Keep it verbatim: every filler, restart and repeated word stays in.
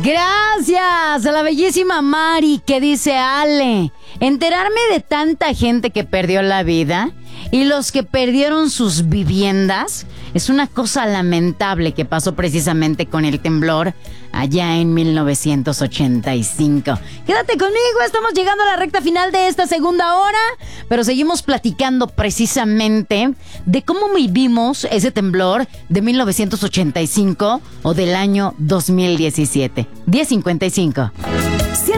Gracias a la bellísima Mari que dice: Ale, enterarme de tanta gente que perdió la vida y los que perdieron sus viviendas es una cosa lamentable que pasó precisamente con el temblor allá en mil novecientos ochenta y cinco. Quédate conmigo, estamos llegando a la recta final de esta segunda hora, pero seguimos platicando precisamente de cómo vivimos ese temblor de mil novecientos ochenta y cinco o del año dos mil diecisiete. diez cincuenta y cinco.